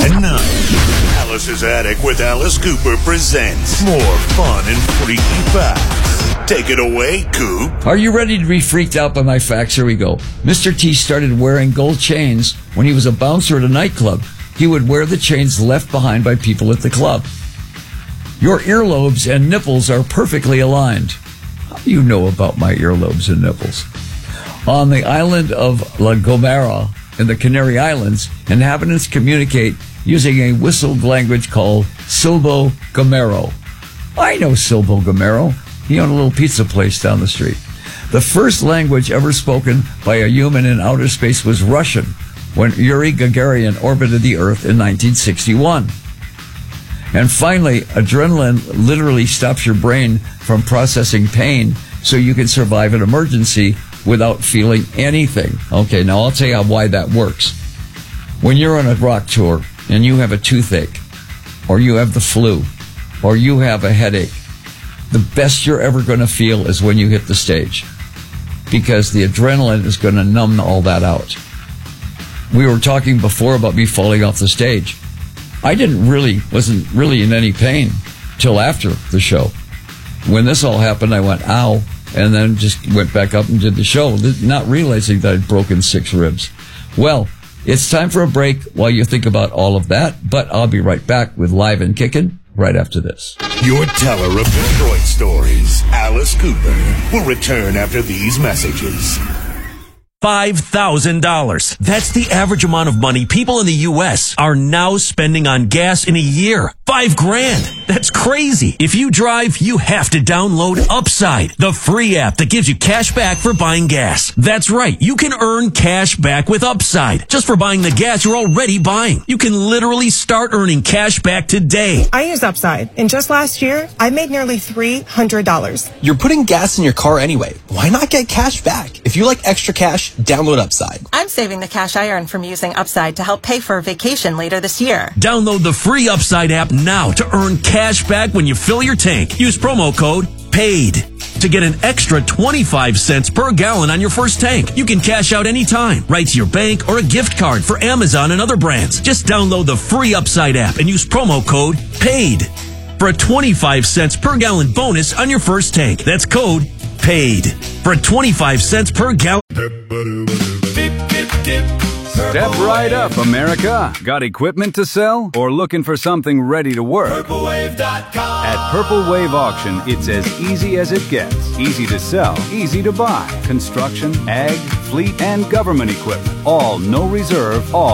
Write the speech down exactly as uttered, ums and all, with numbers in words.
And now, Alice's Attic with Alice Cooper presents more fun and freaky facts. Take it away, Coop. Are you ready to be freaked out by my facts? Here we go. Mister T started wearing gold chains when he was a bouncer at a nightclub. He would wear the chains left behind by people at the club. Your earlobes and nipples are perfectly aligned. How do you know about my earlobes and nipples? On the island of La Gomera in the Canary Islands, inhabitants communicate using a whistled language called Silbo Gomero. I know Silbo Gomero. He owned a little pizza place down the street. The first language ever spoken by a human in outer space was Russian when Yuri Gagarin orbited the Earth in nineteen sixty-one. And finally, adrenaline literally stops your brain from processing pain so you can survive an emergency without feeling anything. Okay, now I'll tell you how, why that works. When you're on a rock tour and you have a toothache, or you have the flu, or you have a headache, the best you're ever going to feel is when you hit the stage, because the adrenaline is going to numb all that out. We were talking before about me falling off the stage. I didn't really, wasn't really in any pain till after the show. When this all happened, I went, ow, and then just went back up and did the show, not realizing that I'd broken six ribs. Well, it's time for a break while you think about all of that, but I'll be right back with Live and Kickin' right after this. Your teller of Detroit stories, Alice Cooper, will return after these messages. five thousand dollars. That's the average amount of money people in the U S are now spending on gas in a year. Five grand. That's crazy. If you drive, you have to download Upside, the free app that gives you cash back for buying gas. That's right. You can earn cash back with Upside just for buying the gas you're already buying. You can literally start earning cash back today. I use Upside, and just last year, I made nearly three hundred dollars. You're putting gas in your car anyway. Why not get cash back? If you like extra cash, download Upside. I'm saving the cash I earn from using Upside to help pay for a vacation later this year. Download the free Upside app now to earn cash back when you fill your tank. Use promo code PAID to get an extra twenty-five cents per gallon on your first tank. You can cash out anytime, right to your bank or a gift card for Amazon and other brands. Just download the free Upside app and use promo code PAID for a twenty-five cents per gallon bonus on your first tank. That's code PAID for a twenty-five cents per gallon. Step right up, America. Got equipment to sell or looking for something ready to work? Purple Wave dot com. At Purple Wave Auction, it's as easy as it gets. Easy to sell, easy to buy. Construction, ag, fleet, and government equipment. All no reserve, all